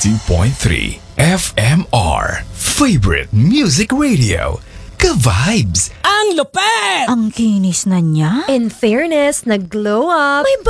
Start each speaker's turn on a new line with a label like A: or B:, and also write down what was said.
A: 92.3 FMR Favorite Music Radio. Ka-vibes!
B: Ang lupet!
C: Ang kinis na niya.
D: In fairness, nag-glow up.
C: May